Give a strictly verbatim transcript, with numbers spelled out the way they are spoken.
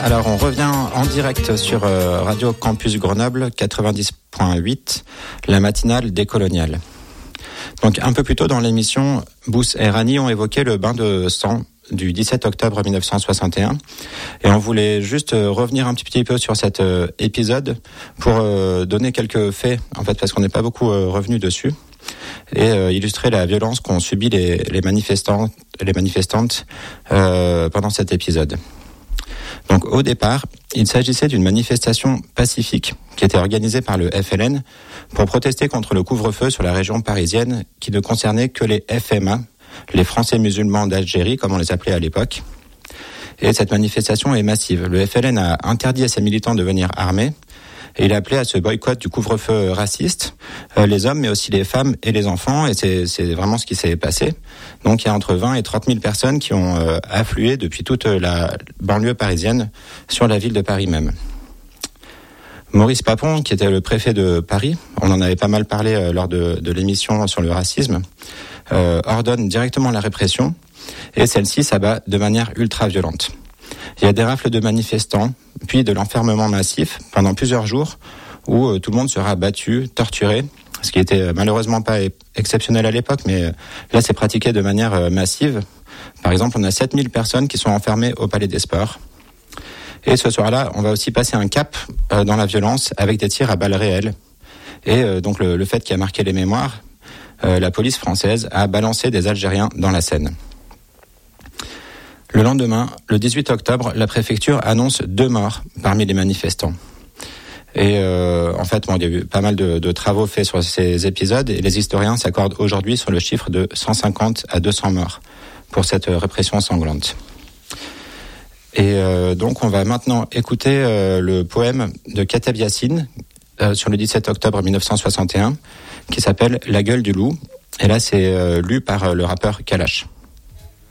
Alors on revient en direct sur euh, Radio Campus Grenoble quatre-vingt-dix point huit, la matinale décoloniale. Donc un peu plus tôt dans l'émission, Bous et Rani ont évoqué le bain de sang du dix-sept octobre mille neuf cent soixante et un et on voulait juste euh, revenir un petit peu sur cet euh, épisode pour euh, donner quelques faits en fait parce qu'on n'est pas beaucoup euh, revenu dessus et euh, illustrer la violence qu'ont subi les, les manifestants les manifestantes euh, pendant cet épisode. Donc au départ, il s'agissait d'une manifestation pacifique qui était organisée par le F L N pour protester contre le couvre-feu sur la région parisienne qui ne concernait que les F M A, les Français musulmans d'Algérie, comme on les appelait à l'époque. Et cette manifestation est massive. Le F L N a interdit à ses militants de venir armés et il a appelé à ce boycott du couvre-feu raciste, euh, les hommes mais aussi les femmes et les enfants, et c'est, c'est vraiment ce qui s'est passé. Donc il y a entre vingt et trente mille personnes qui ont euh, afflué depuis toute la banlieue parisienne sur la ville de Paris même. Maurice Papon, qui était le préfet de Paris, on en avait pas mal parlé euh, lors de, de l'émission sur le racisme, euh, ordonne directement la répression et celle-ci s'abat de manière ultra violente. Il y a des rafles de manifestants, puis de l'enfermement massif pendant plusieurs jours où euh, tout le monde sera battu, torturé, ce qui était euh, malheureusement pas e- exceptionnel à l'époque, mais euh, là c'est pratiqué de manière euh, massive. Par exemple, on a sept mille personnes qui sont enfermées au Palais des Sports. Et ce soir-là, on va aussi passer un cap euh, dans la violence avec des tirs à balles réelles. Et euh, donc le, le fait qui a marqué les mémoires, euh, la police française a balancé des Algériens dans la Seine. Le lendemain, le dix-huit octobre, la préfecture annonce deux morts parmi les manifestants. Et euh, en fait, bon, il y a eu pas mal de, de travaux faits sur ces épisodes et les historiens s'accordent aujourd'hui sur le chiffre de cent cinquante à deux cents morts pour cette répression sanglante. Et euh, donc, on va maintenant écouter euh, le poème de Kateb Yassine euh, sur le dix-sept octobre mille neuf cent soixante et un qui s'appelle « La gueule du loup ». Et là, c'est euh, lu par euh, le rappeur Kalash.